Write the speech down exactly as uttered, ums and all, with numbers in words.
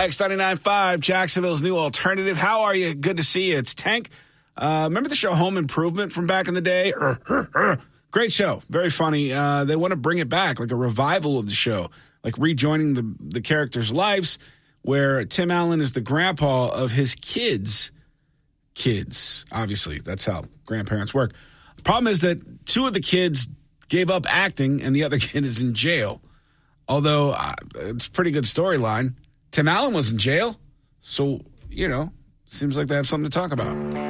X ninety-nine point five, Jacksonville's new alternative. How are you? Good to see you. It's Tank. Uh, remember the show Home Improvement from back in the day? Great show. Very funny. Uh, they want to bring it back, like a revival of the show, like rejoining the, the characters' lives, where Tim Allen is the grandpa of his kids' kids. Obviously, that's how grandparents work. The problem is that two of the kids gave up acting, and the other kid is in jail. Although, uh, it's a pretty good storyline. Tim Allen was in jail, so, you know, seems like they have something to talk about.